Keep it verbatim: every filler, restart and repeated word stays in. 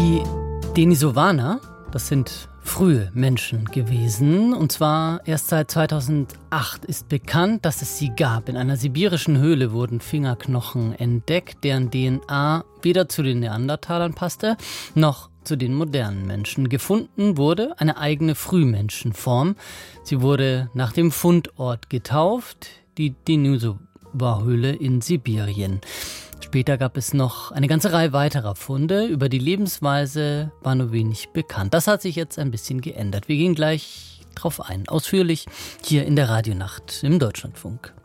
Die Denisovaner, das sind frühe Menschen gewesen. Und zwar erst seit zweitausendacht ist bekannt, dass es sie gab. In einer sibirischen Höhle wurden Fingerknochen entdeckt, deren D N A weder zu den Neandertalern passte, noch zu den modernen Menschen. Gefunden wurde eine eigene Frühmenschenform. Sie wurde nach dem Fundort getauft, die Denisova-Höhle in Sibirien. Später gab es noch eine ganze Reihe weiterer Funde. Über die Lebensweise war nur wenig bekannt. Das hat sich jetzt ein bisschen geändert. Wir gehen gleich drauf ein, ausführlich hier in der Radionacht im Deutschlandfunk.